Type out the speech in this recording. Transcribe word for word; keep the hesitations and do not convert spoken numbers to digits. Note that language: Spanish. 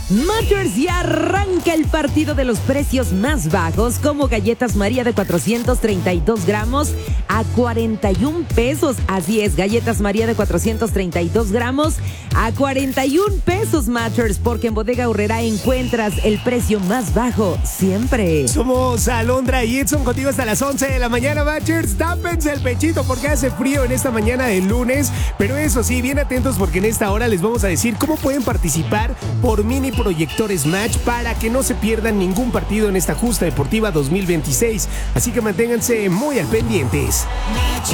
Matters y arranca el partido de los precios más bajos, como galletas María de cuatrocientos treinta y dos gramos a cuarenta y un pesos. Así es, galletas María de cuatrocientos treinta y dos gramos a cuarenta y un pesos, Matters, porque en Bodega Aurrerá encuentras el precio más bajo siempre. Somos Alondra y Edson contigo hasta las once de la mañana, Matchers. Tápense el pechito porque hace frío en esta mañana de lunes, pero eso sí, bien atentos porque en esta hora les vamos a decir cómo pueden participar por mini proyectores Match para que no se pierdan ningún partido en esta justa deportiva dos mil veintiséis. Así que manténganse muy al pendientes.